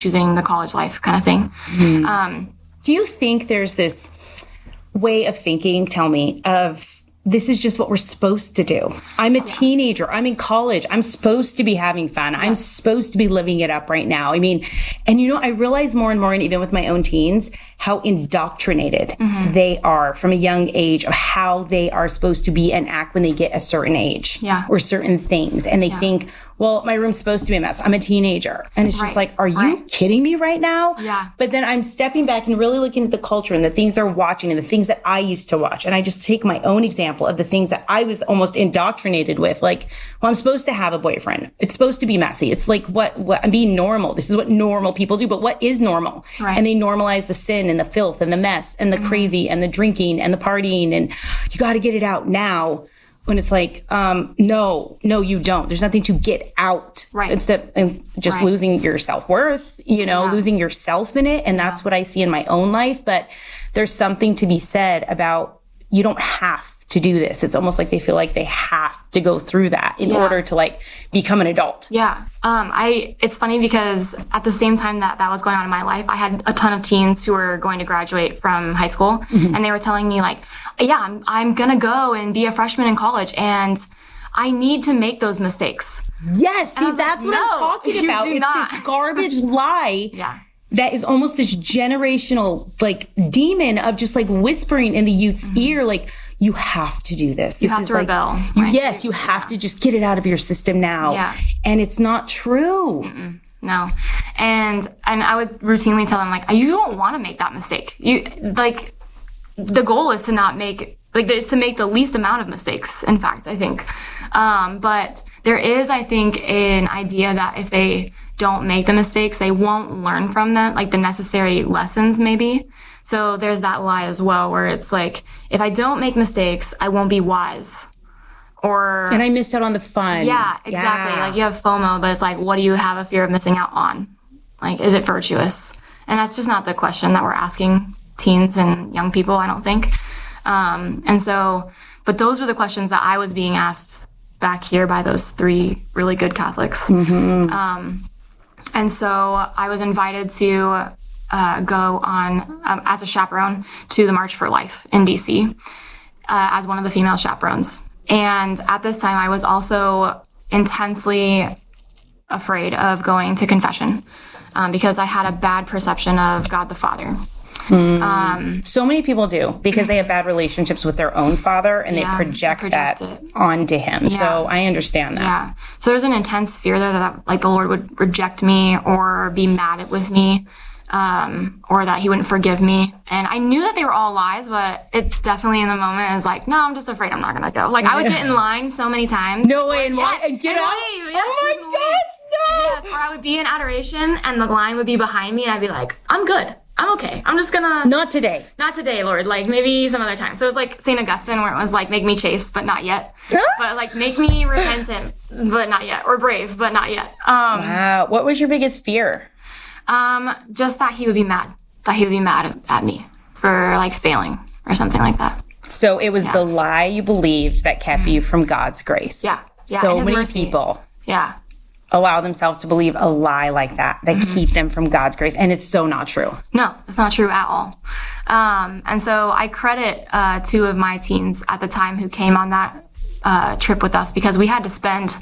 choosing the college life kind of thing. Do you think there's this way of thinking, tell me, of this is just what we're supposed to do? I'm a teenager. I'm in college. I'm supposed to be having fun. I'm supposed to be living it up right now. I mean, and I realize more and more, and even with my own teens, how indoctrinated they are from a young age of how they are supposed to be and act when they get a certain age or certain things. And they think, well, my room's supposed to be a mess. I'm a teenager. And it's just like, are you kidding me right now? Yeah. But then I'm stepping back and really looking at the culture and the things they're watching and the things that I used to watch. And I just take my own example of the things that I was almost indoctrinated with. Like, well, I'm supposed to have a boyfriend. It's supposed to be messy. It's like, what I'm being normal. This is what normal people do. But what is normal? Right. And they normalize the sin and the filth and the mess and the crazy and the drinking and the partying. And you got to get it out now. When it's like, no, you don't. There's nothing to get out. Right. Instead of just losing your self-worth, losing yourself in it. And that's what I see in my own life. But there's something to be said about you don't have to do this. It's almost like they feel like they have to go through that in order to like become an adult. Yeah. It's funny because at the same time that was going on in my life, I had a ton of teens who were going to graduate from high school and they were telling me like, I'm going to go and be a freshman in college and I need to make those mistakes. Yes. See, that's what I'm talking about. It's this garbage lie. That is almost this generational like demon of just like whispering in the youth's ear, like, you have to do this. You have to rebel. Yes, you have to just get it out of your system now. Yeah. And it's not true. No. And I would routinely tell them, like, you don't want to make that mistake. The goal is to not make, is to make the least amount of mistakes, in fact, I think. But there is, I think, an idea that if they don't make the mistakes, they won't learn from them, like the necessary lessons, maybe. So there's that lie as well, where it's like, if I don't make mistakes, I won't be wise. And I missed out on the fun. Yeah, exactly. Like you have FOMO, but it's like, what do you have a fear of missing out on? Like, is it virtuous? And that's just not the question that we're asking teens and young people, I don't think. But those were the questions that I was being asked back here by those three really good Catholics. And so I was invited to go on as a chaperone to the March for Life in DC as one of the female chaperones. And at this time, I was also intensely afraid of going to confession because I had a bad perception of God the Father. So many people do because they have bad relationships with their own father and they project that onto him. So I understand that. Yeah. So there's an intense fear there that like the Lord would reject me or be mad with me. Or that he wouldn't forgive me. And I knew that they were all lies, but it definitely in the moment is like, no, I'm just afraid I'm not going to go. Like I would get in line so many times. No way. And get out. Leave. Oh my gosh, no. Yes, or I would be in adoration and the line would be behind me and I'd be like, I'm good. I'm okay. I'm just gonna... Not today, Lord. Like, maybe some other time. So it was like St. Augustine where it was like, make me chaste, but not yet. But like, make me repentant, but not yet. Or brave, but not yet. Wow. What was your biggest fear? Just that he would be mad. That he would be mad at me for like failing or something like that. So it was the lie you believed that kept you from God's grace. Yeah. So many mercy. People allow themselves to believe a lie like that keep them from God's grace. And it's so not true. No, it's not true at all. And so I credit two of my teens at the time who came on that trip with us because we had to spend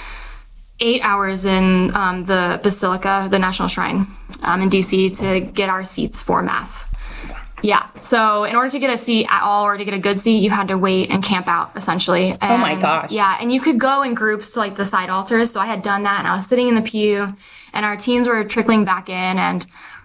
8 hours in the Basilica, the National Shrine in DC to get our seats for Mass. Yeah. So in order to get a seat at all or to get a good seat, you had to wait and camp out, essentially. And, oh, my gosh. Yeah. And you could go in groups to, like, the side altars. So I had done that, and I was sitting in the pew, and our teens were trickling back in, and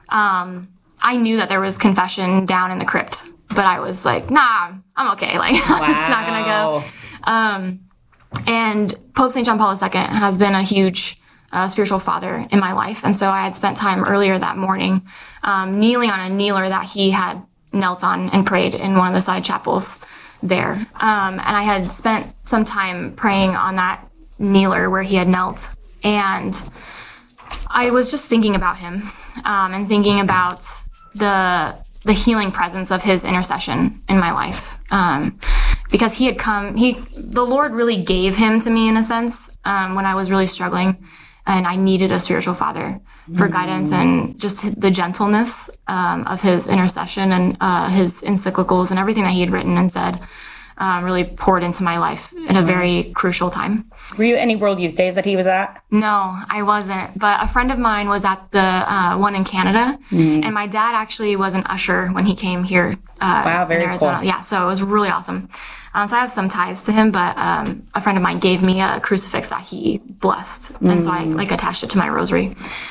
I knew that there was confession down in the crypt. But I was like, nah, I'm okay. Like, I'm just not going to go. And Pope St. John Paul II has been a huge spiritual father in my life. And so I had spent time earlier that morning kneeling on a kneeler that he had knelt on and prayed in one of the side chapels there. And I had spent some time praying on that kneeler where he had knelt. And I was just thinking about him and thinking about the healing presence of his intercession in my life. Because he had come, the Lord really gave him to me in a sense when I was really struggling and I needed a spiritual father. for guidance and just the gentleness of his intercession and his encyclicals and everything that he had written and said really poured into my life at a very crucial time. Were you at any World Youth Days that he was at? No, I wasn't. But a friend of mine was at the one in Canada, and my dad actually was an usher when he came here Wow, very in Arizona. cool. Yeah, so it was really awesome. So I have some ties to him, but a friend of mine gave me a crucifix that he blessed, and so I attached it to my rosary.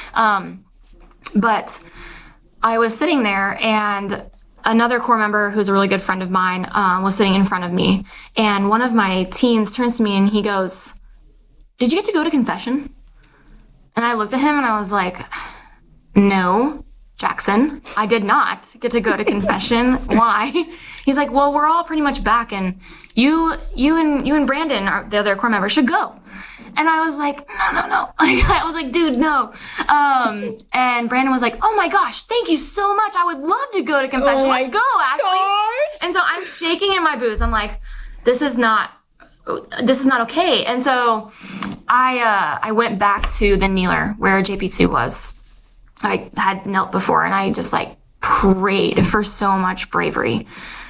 But I was sitting there, and another core member who's a really good friend of mine was sitting in front of me, and one of my teens turns to me and he goes, "Did you get to go to confession?" And I looked at him and I was like, "No, Jackson, I did not get to go to confession." Why? He's like, "Well, we're all pretty much back, and you and Brandon, the other core member, should go." And I was like, no. I was like, dude, no. And Brandon was like, "Oh my gosh, thank you so much. I would love to go to confession. Let's go, Ashley." Gosh. And so I'm shaking in my boots. I'm like, this is not okay. And so I went back to the kneeler where JP2 was. I had knelt before, and I just prayed for so much bravery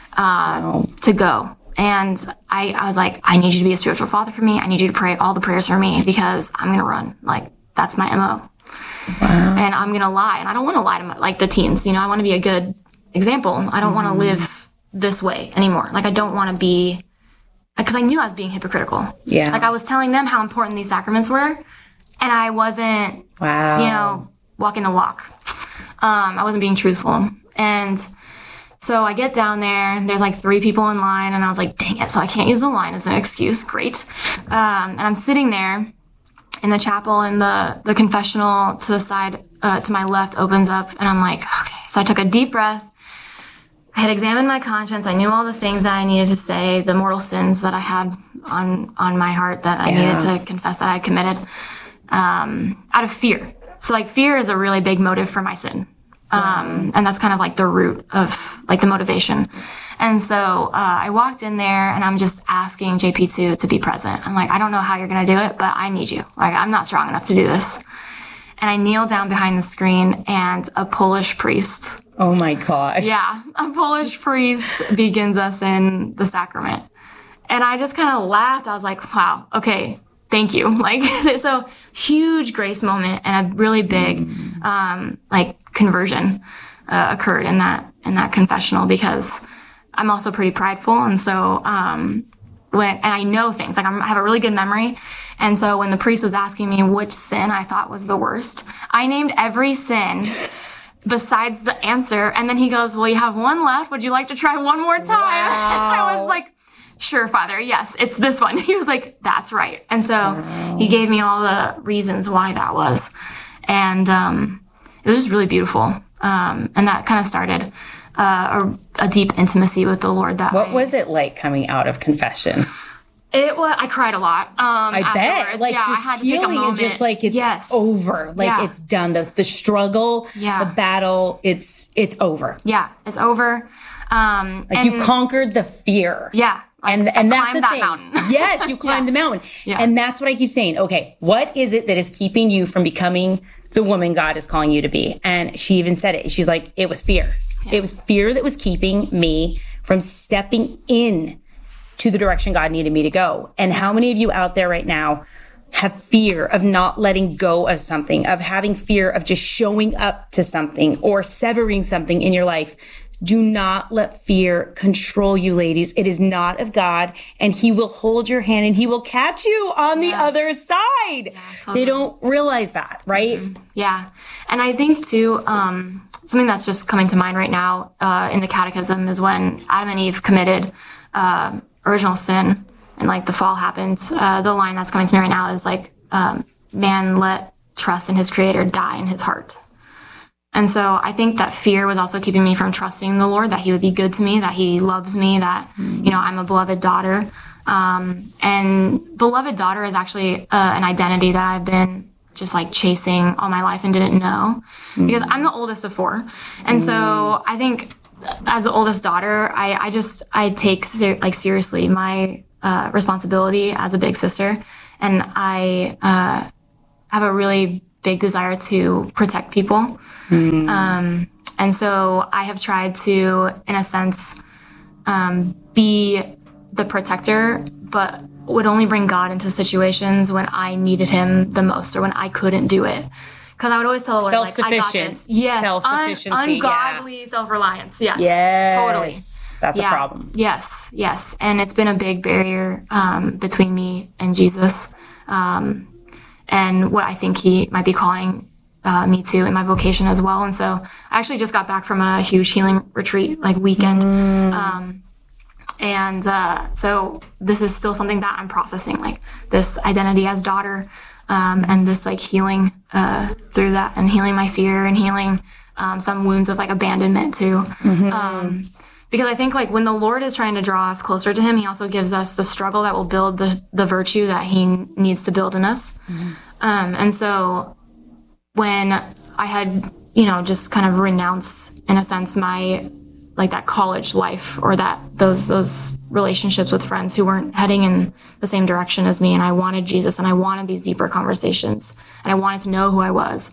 to go. And I was like, "I need you to be a spiritual father for me. I need you to pray all the prayers for me because I'm going to run. That's my MO. Wow. And I'm going to lie. And I don't want to lie to the teens. I want to be a good example. I don't want to live this way anymore. I don't want to be, because I knew I was being hypocritical. Yeah. I was telling them how important these sacraments were, and I wasn't, walking the walk. I wasn't being truthful. And so I get down there, there's 3 people in line, and I was like, dang it, so I can't use the line as an excuse. Great. And I'm sitting there in the chapel, and the confessional to the side, to my left opens up, and I'm like, okay. So I took a deep breath. I had examined my conscience. I knew all the things that I needed to say, the mortal sins that I had on my heart that I needed to confess that I had committed, out of fear. So fear is a really big motive for my sin. And that's kind of the root of the motivation. And so I walked in there, and I'm just asking JP2 to be present. I'm like, "I don't know how you're going to do it, but I need you. I'm not strong enough to do this." And I kneel down behind the screen, and a Polish priest. Oh my gosh. Yeah, a Polish priest begins us in the sacrament. And I just kind of laughed. I was like, wow, okay, thank you. So huge grace moment, and a really big, conversion occurred in that confessional, because I'm also pretty prideful. And so, and I know things, I have a really good memory. And so when the priest was asking me which sin I thought was the worst, I named every sin besides the answer. And then he goes, "Well, you have one left. Would you like to try one more time?" Wow. And I was like, "Sure, Father. Yes, it's this one." He was like, "That's right." And so he gave me all the reasons why that was. And it was just really beautiful. And that kind of started a deep intimacy with the Lord. What was it like coming out of confession? I cried a lot. I bet. I had to take a healing moment. and just it's over. It's done. The struggle, the battle, it's over. Yeah, it's over. You conquered the fear. Yeah. And that's the that thing. Mountain. Yes, you climbed the mountain. Yeah. And that's what I keep saying. Okay, what is it that is keeping you from becoming the woman God is calling you to be? And she even said it. She's like, it was fear. Yeah. It was fear that was keeping me from stepping in to the direction God needed me to go. And how many of you out there right now have fear of not letting go of something, of having fear of just showing up to something or severing something in your life? Do not let fear control you, ladies. It is not of God, and He will hold your hand and He will catch you on the other side. Yeah, totally. They don't realize that, right? Mm-hmm. Yeah. And I think too, something that's just coming to mind right now in the catechism is when Adam and Eve committed original sin and the fall happened. The line that's coming to me right now is man let trust in his creator die in his heart. And so I think that fear was also keeping me from trusting the Lord, that He would be good to me, that He loves me, that, I'm a beloved daughter. And beloved daughter is actually an identity that I've been just chasing all my life and didn't know, because I'm the oldest of 4. And so I think as the oldest daughter, I take seriously my responsibility as a big sister. And I have a really big desire to protect people. And so I have tried to, in a sense, be the protector, but would only bring God into situations when I needed him the most or when I couldn't do it. Because I would always tell the Lord, like, I got this. Yes, self-sufficiency, ungodly self-reliance. Yes, totally. That's a problem. Yes, yes. And it's been a big barrier between me and Jesus, and what I think he might be calling me to in my vocation as well. And so I actually just got back from a huge healing retreat, like weekend. So this is still something that I'm processing, like this identity as daughter, and this like healing through that, and healing my fear, and healing some wounds of like abandonment too. Because I think like when the Lord is trying to draw us closer to him, he also gives us the struggle that will build the virtue that he needs to build in us. And so when I had, just kind of renounced, in a sense, my, like that college life, or that those relationships with friends who weren't heading in the same direction as me, and I wanted Jesus, and I wanted these deeper conversations, and I wanted to know who I was,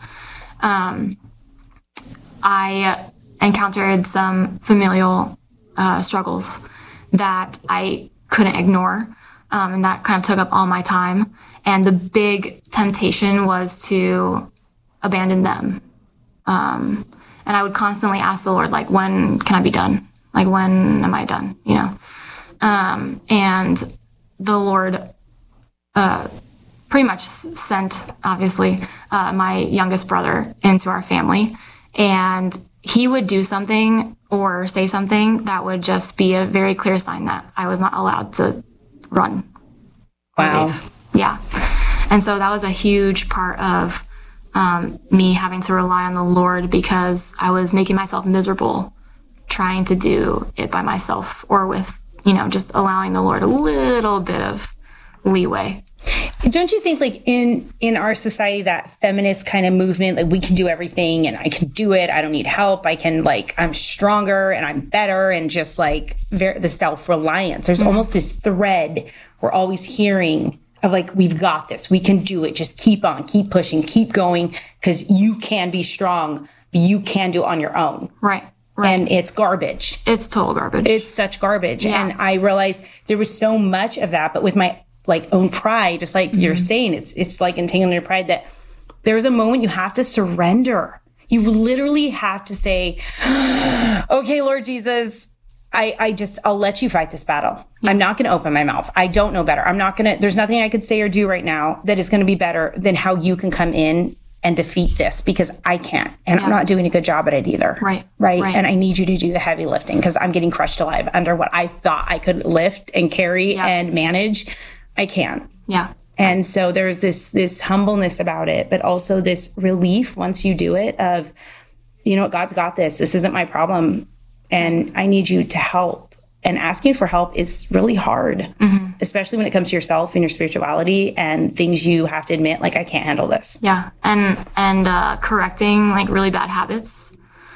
I encountered some familial struggles that I couldn't ignore, and that kind of took up all my time. And the big temptation was to abandon them. And I would constantly ask the Lord, like, when can I be done? Like, when am I done? And the Lord pretty much sent, obviously, my youngest brother into our family. And he would do something or say something that would just be a very clear sign that I was not allowed to run. Wow. Yeah. And so that was a huge part of me having to rely on the Lord, because I was making myself miserable trying to do it by myself, or with, just allowing the Lord a little bit of leeway. Don't you think, like, in our society, that feminist kind of movement, like, we can do everything and I can do it, I don't need help, I can, like, I'm stronger and I'm better, and just like the self-reliance, there's almost this thread we're always hearing of, like, we've got this, we can do it, just keep on, keep pushing, keep going, because you can be strong, but you can do it on your own. Right. And it's garbage. It's total garbage. It's such garbage. Yeah. And I realized there was so much of that, but with my own pride, just like you're saying, it's like entangling your pride, that there's a moment you have to surrender. You literally have to say, okay, Lord Jesus, I'll let you fight this battle. I'm not going to open my mouth. I don't know better. There's nothing I could say or do right now that is going to be better than how you can come in and defeat this, because I can't. And I'm not doing a good job at it either. Right. And I need you to do the heavy lifting, because I'm getting crushed alive under what I thought I could lift and carry and manage. I can't. Yeah. And so there's this humbleness about it, but also this relief once you do it of, God's got this. This isn't my problem. And I need you to help. And asking for help is really hard, especially when it comes to yourself and your spirituality and things you have to admit, like, I can't handle this. Yeah. And correcting, like, really bad habits.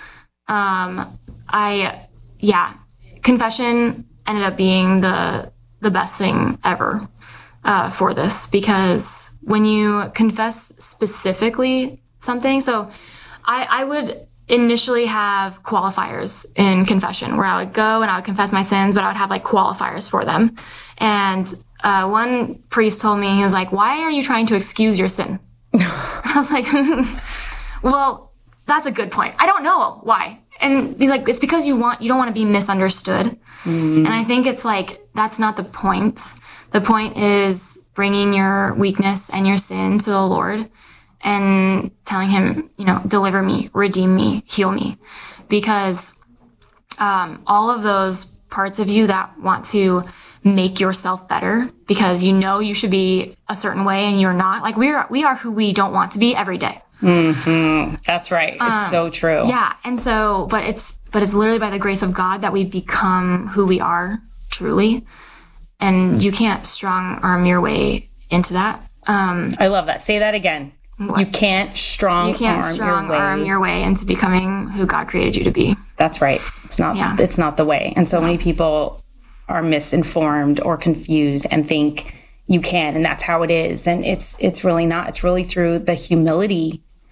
Confession ended up being the best thing ever for this, because when you confess specifically something, so I would initially have qualifiers in confession, where I would go and I would confess my sins, but I would have like qualifiers for them. And one priest told me, he was like, "Why are you trying to excuse your sin?" I was like, well, that's a good point. I don't know why. And he's like, it's because you don't want to be misunderstood. And I think it's like, that's not the point. The point is bringing your weakness and your sin to the Lord and telling him, deliver me, redeem me, heal me. Because all of those parts of you that want to make yourself better because you should be a certain way and you're not, like, we are who we don't want to be every day. That's right. It's so true. Yeah. And so, but it's literally by the grace of God that we become who we are truly. And you can't strong arm your way into that. I love that. Say that again. What? You can't strong arm your way into becoming who God created you to be. That's right. It's not the way. And so many people are misinformed or confused and think you can, and that's how it is. And it's really not. It's really through the humility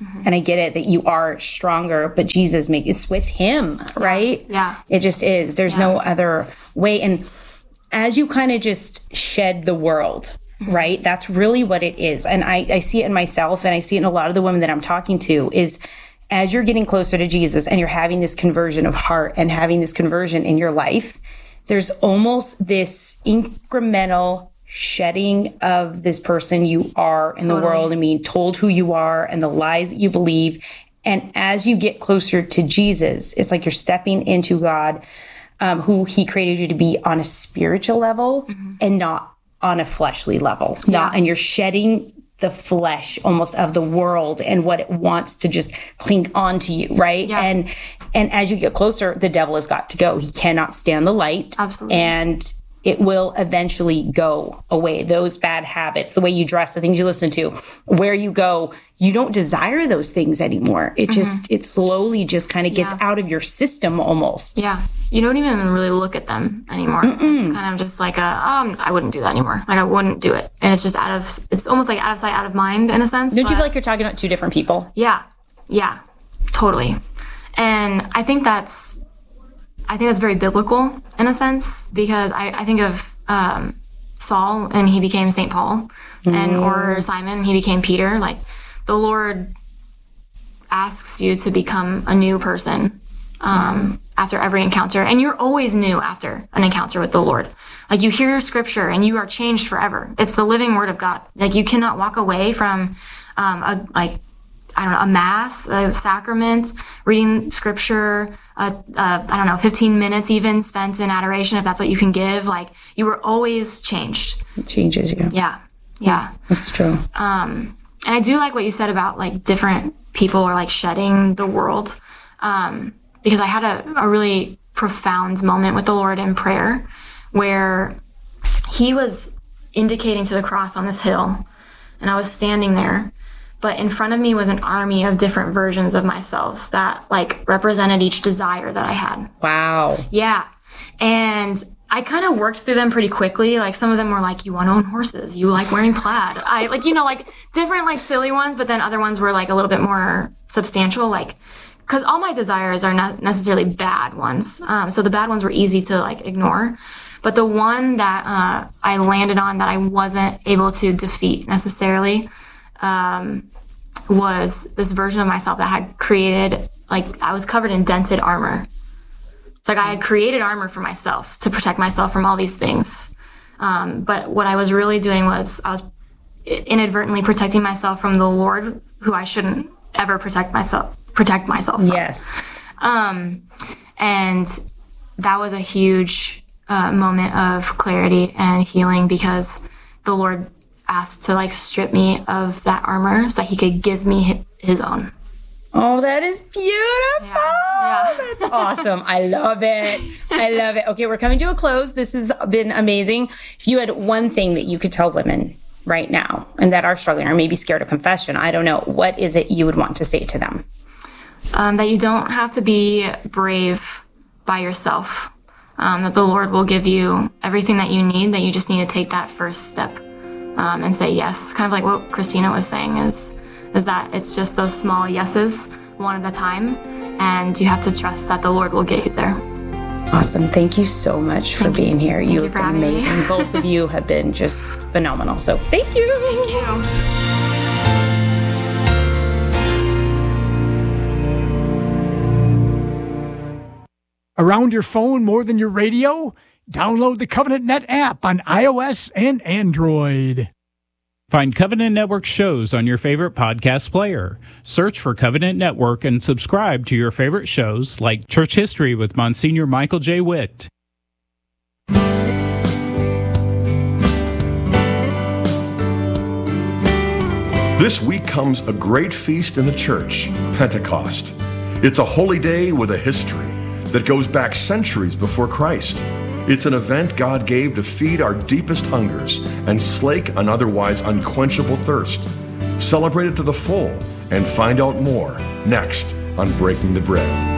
And I get it that you are stronger, but Jesus it's with him, right? Yeah. It just is. There's no other way. And as you kind of just shed the world, right? That's really what it is. And I see it in myself, and I see it in a lot of the women that I'm talking to, is as you're getting closer to Jesus and you're having this conversion of heart and having this conversion in your life, there's almost this incremental shedding of this person you are in the world and being told who you are and the lies that you believe. And as you get closer to Jesus, it's like you're stepping into God, who he created you to be on a spiritual level and not on a fleshly level. And you're shedding the flesh almost of the world and what it wants to just cling on to you, right? Yeah. And as you get closer, the devil has got to go. He cannot stand the light. Absolutely. And it will eventually go away. Those bad habits, the way you dress, the things you listen to, where you go, you don't desire those things anymore. It just, it slowly just kind of gets out of your system almost. Yeah. You don't even really look at them anymore. It's kind of just like I wouldn't do that anymore. Like I wouldn't do it. And it's just it's almost like out of sight, out of mind in a sense. Don't you feel like you're talking about two different people? Yeah. Yeah. Totally. And I think that's very biblical in a sense, because I think of Saul and he became St. Paul, or Simon, he became Peter. Like the Lord asks you to become a new person after every encounter. And you're always new after an encounter with the Lord. Like you hear scripture and you are changed forever. It's the living word of God. Like you cannot walk away from a mass, a sacrament, reading scripture, 15 minutes even spent in adoration, if that's what you can give. Like you were always changed. It changes you. Yeah. Yeah. That's true. And I do like what you said about like different people are like shedding the world. Because I had a really profound moment with the Lord in prayer where he was indicating to the cross on this hill and I was standing there. But in front of me was an army of different versions of myself that like represented each desire that I had. Wow. Yeah. And I kind of worked through them pretty quickly. Like some of them were like, you want to own horses. You like wearing plaid. I like, like different like silly ones, but then other ones were like a little bit more substantial. Like, cause all my desires are not necessarily bad ones. So the bad ones were easy to like ignore. But the one that I landed on that I wasn't able to defeat necessarily was this version of myself that had created, like I was covered in dented armor. It's like I had created armor for myself to protect myself from all these things. But what I was really doing was I was inadvertently protecting myself from the Lord, who I shouldn't ever protect myself from. Yes. And that was a huge moment of clarity and healing, because the Lord asked to like strip me of that armor so that he could give me his own. Oh, that is beautiful. Yeah. That's awesome. I love it. I love it. Okay, we're coming to a close. This has been amazing. If you had one thing that you could tell women right now and that are struggling or maybe scared of confession, I don't know, what is it you would want to say to them? That you don't have to be brave by yourself. That the Lord will give you everything that you need, that you just need to take that first step and say yes. Kind of like what Christina was saying is that it's just those small yeses, one at a time, and you have to trust that the Lord will get you there. Awesome. Thank you so much for being here. Thank you have for been having amazing. me. Both of you have been just phenomenal. So thank you. Thank you. Around your phone more than your radio? Download the Covenant Net app on iOS and Android. Find Covenant Network shows on your favorite podcast player. Search for Covenant Network and subscribe to your favorite shows like Church History with Monsignor Michael J. Witt. This week comes a great feast in the church, Pentecost. It's a holy day with a history that goes back centuries before Christ. It's an event God gave to feed our deepest hungers and slake an otherwise unquenchable thirst. Celebrate it to the full and find out more next on Breaking the Bread.